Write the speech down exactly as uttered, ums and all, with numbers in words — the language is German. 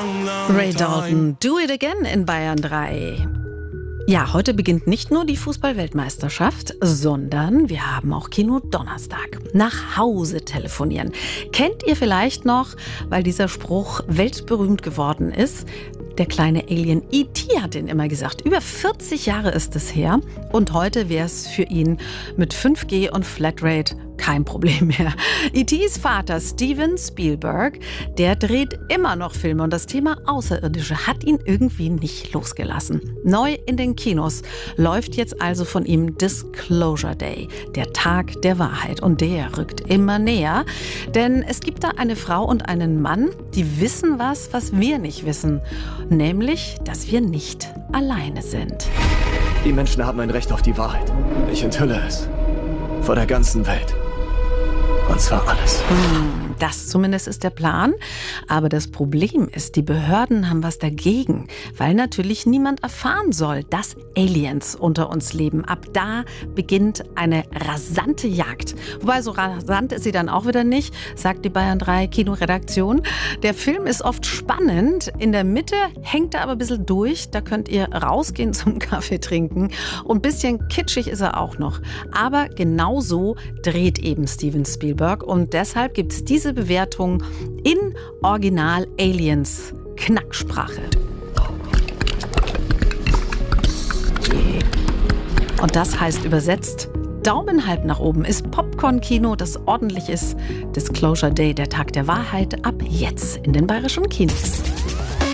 Ray Dalton, Do It Again in Bayern drei. Ja, heute beginnt nicht nur die Fußball-Weltmeisterschaft, sondern wir haben auch Kino-Donnerstag. Nach Hause telefonieren. Kennt ihr vielleicht noch, weil dieser Spruch weltberühmt geworden ist? Der kleine Alien E T hat ihn immer gesagt. Über vierzig Jahre ist es her. Und heute wäre es für ihn mit fünf G und Flatrate kein Problem mehr. E Ts Vater Steven Spielberg, der dreht immer noch Filme und das Thema Außerirdische hat ihn irgendwie nicht losgelassen. Neu in den Kinos läuft jetzt also von ihm Disclosure Day, der Tag der Wahrheit. Und der rückt immer näher, denn es gibt da eine Frau und einen Mann, die wissen was, was wir nicht wissen. Nämlich, dass wir nicht alleine sind. Die Menschen haben ein Recht auf die Wahrheit. Ich enthülle es. Vor der ganzen Welt. Und zwar alles. Hm, das zumindest ist der Plan. Aber das Problem ist, die Behörden haben was dagegen, weil natürlich niemand erfahren soll, dass Aliens unter uns leben. Ab da beginnt eine rasante Jagd. Wobei, so rasant ist sie dann auch wieder nicht, sagt die Bayern drei Kinoredaktion. Der Film ist oft spannend. In der Mitte hängt er aber ein bisschen durch. Da könnt ihr rausgehen zum Kaffee trinken. Und ein bisschen kitschig ist er auch noch. Aber genau so dreht eben Steven Spielberg. Und deshalb gibt es diese Bewertung in Original Aliens Knacksprache. Und das heißt übersetzt, Daumen halb nach oben ist Popcorn-Kino, das ordentlich ist. Disclosure Day, der Tag der Wahrheit, ab jetzt in den bayerischen Kinos.